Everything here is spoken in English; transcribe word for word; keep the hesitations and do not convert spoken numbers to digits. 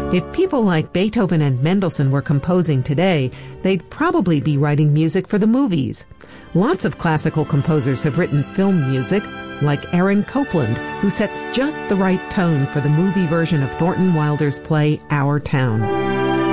If people like Beethoven and Mendelssohn were composing today, they'd probably be writing music for the movies. Lots of classical composers have written film music, like Aaron Copland, who sets just the right tone for the movie version of Thornton Wilder's play Our Town.